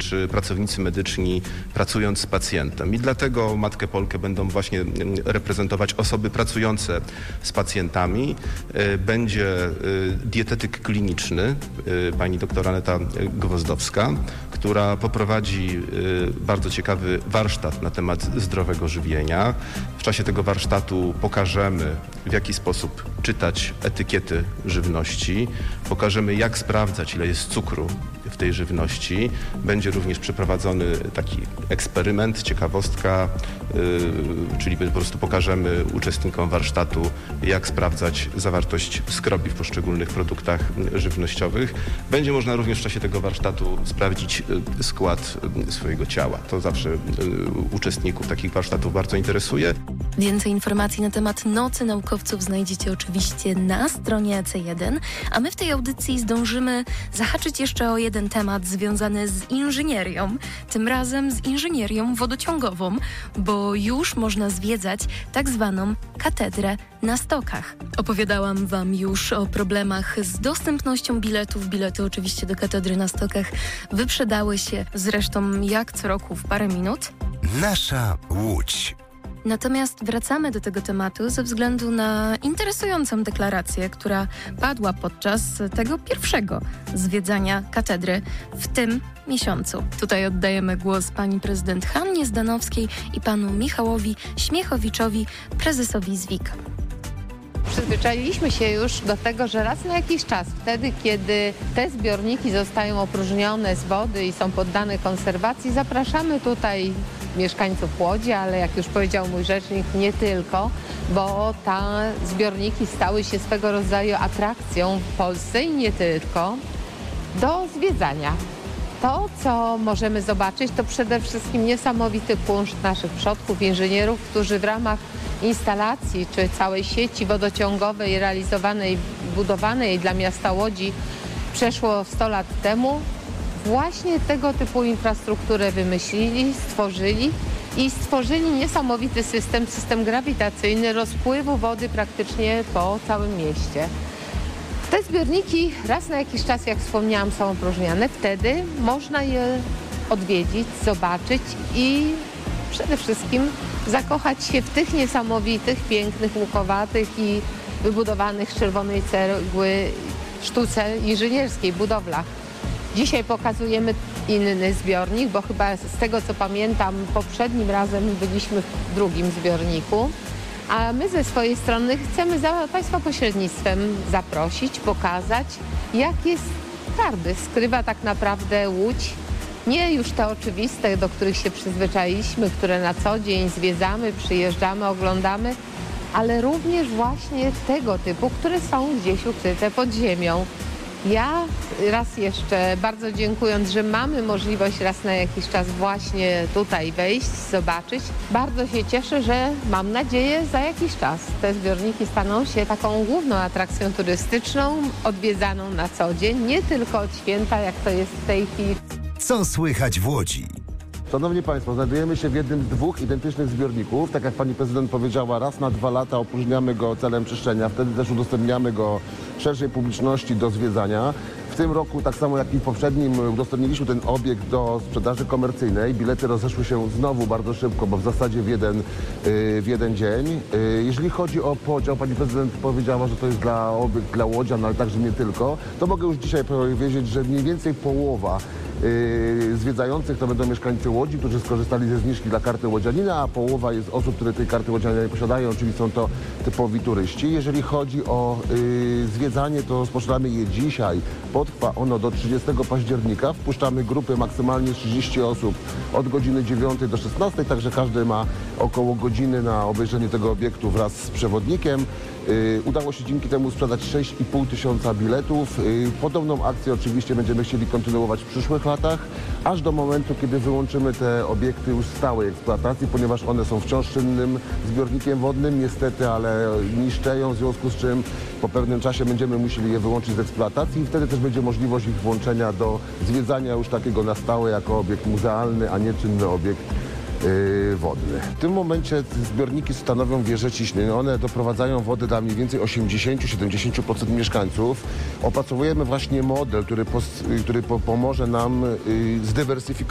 czy pracownicy medyczni pracując z pacjentem. I dlatego Matkę Polkę będą właśnie reprezentować osoby pracujące z pacjentami. Będzie dietetyk kliniczny, pani doktor Aneta Gwozdowska, która poprowadzi bardzo ciekawy warsztat na temat zdrowego żywienia. W czasie tego warsztatu pokażemy, w jaki sposób czytać etykiety żywności, pokażemy, jak sprawdzać, ile jest cukru w tej żywności. Będzie również przeprowadzony taki eksperyment, ciekawostka, czyli po prostu pokażemy uczestnikom warsztatu, jak sprawdzać zawartość skrobi w poszczególnych produktach żywnościowych. Będzie można również w czasie tego warsztatu sprawdzić skład swojego ciała. To zawsze uczestników takich warsztatów bardzo interesuje. Więcej informacji na temat Nocy Naukowców znajdziecie oczywiście na stronie AC1, a my w tej audycji zdążymy zahaczyć jeszcze o jeden temat związany z inżynierią, tym razem z inżynierią wodociągową, bo już można zwiedzać tak zwaną katedrę na Stokach. Opowiadałam Wam już o problemach z dostępnością biletów. Bilety oczywiście do katedry na Stokach wyprzedały się zresztą jak co roku w parę minut. Nasza Łódź. Natomiast wracamy do tego tematu ze względu na interesującą deklarację, która padła podczas tego pierwszego zwiedzania katedry w tym miesiącu. Tutaj oddajemy głos pani prezydent Hannie Zdanowskiej i panu Michałowi Śmiechowiczowi, prezesowi ZWIK. Przyzwyczailiśmy się już do tego, że raz na jakiś czas, wtedy kiedy te zbiorniki zostają opróżnione z wody i są poddane konserwacji, zapraszamy tutaj mieszkańców Łodzi, ale jak już powiedział mój rzecznik, nie tylko, bo te zbiorniki stały się swego rodzaju atrakcją w Polsce i nie tylko, do zwiedzania. To, co możemy zobaczyć, to przede wszystkim niesamowity kunszt naszych przodków, inżynierów, którzy w ramach instalacji czy całej sieci wodociągowej realizowanej, budowanej dla miasta Łodzi przeszło 100 lat temu, właśnie tego typu infrastrukturę wymyślili, stworzyli niesamowity system grawitacyjny rozpływu wody praktycznie po całym mieście. Te zbiorniki raz na jakiś czas, jak wspomniałam, są opróżniane. Wtedy można je odwiedzić, zobaczyć i przede wszystkim zakochać się w tych niesamowitych, pięknych, łukowatych i wybudowanych z czerwonej cegły sztuce inżynierskiej, budowlach. Dzisiaj pokazujemy inny zbiornik, bo chyba z tego, co pamiętam, poprzednim razem byliśmy w drugim zbiorniku. A my ze swojej strony chcemy za Państwa pośrednictwem zaprosić, pokazać, jakie skarby skrywa tak naprawdę Łódź. Nie już te oczywiste, do których się przyzwyczailiśmy, które na co dzień zwiedzamy, przyjeżdżamy, oglądamy, ale również właśnie tego typu, które są gdzieś ukryte pod ziemią. Ja raz jeszcze bardzo dziękując, że mamy możliwość raz na jakiś czas właśnie tutaj wejść, zobaczyć. Bardzo się cieszę, że mam nadzieję za jakiś czas te zbiorniki staną się taką główną atrakcją turystyczną, odwiedzaną na co dzień, nie tylko od święta, jak to jest w tej chwili. Co słychać w Łodzi? Szanowni Państwo, znajdujemy się w jednym z dwóch identycznych zbiorników. Tak jak Pani Prezydent powiedziała, raz na 2 lata opróżniamy go celem czyszczenia. Wtedy też udostępniamy go szerszej publiczności do zwiedzania. W tym roku, tak samo jak i w poprzednim, udostępniliśmy ten obiekt do sprzedaży komercyjnej. Bilety rozeszły się znowu bardzo szybko, bo w zasadzie w jeden dzień. Jeżeli chodzi o podział, Pani Prezydent powiedziała, że to jest obiekt dla łodzian, ale także nie tylko, to mogę już dzisiaj powiedzieć, że mniej więcej połowa zwiedzających to będą mieszkańcy Łodzi, którzy skorzystali ze zniżki dla karty łodzianina, a połowa jest osób, które tej karty łodzianina nie posiadają, czyli są to typowi turyści. Jeżeli chodzi o zwiedzanie, to rozpoczynamy je dzisiaj. Potrwa ono do 30 października. Wpuszczamy grupy maksymalnie 30 osób od godziny 9 do 16, także każdy ma około godziny na obejrzenie tego obiektu wraz z przewodnikiem. Udało się dzięki temu sprzedać 6,5 tysiąca biletów. Podobną akcję oczywiście będziemy chcieli kontynuować w przyszłych latach, aż do momentu, kiedy wyłączymy te obiekty już z stałej eksploatacji, ponieważ one są wciąż czynnym zbiornikiem wodnym, niestety, ale niszczeją, w związku z czym po pewnym czasie będziemy musieli je wyłączyć z eksploatacji i wtedy też będzie możliwość ich włączenia do zwiedzania już takiego na stałe jako obiekt muzealny, a nie czynny obiekt wodny. W tym momencie zbiorniki stanowią wieże ciśnień. One doprowadzają wodę dla mniej więcej 80-70% mieszkańców. Opracowujemy właśnie model, który pomoże nam zdywersyfikować